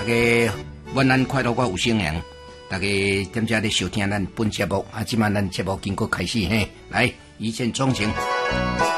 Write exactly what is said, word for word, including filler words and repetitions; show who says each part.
Speaker 1: 大家晚安快乐，我有声阳。大家踮遮咧收听咱本节目，啊，即晚咱节目经过开始嘿，来一见钟情。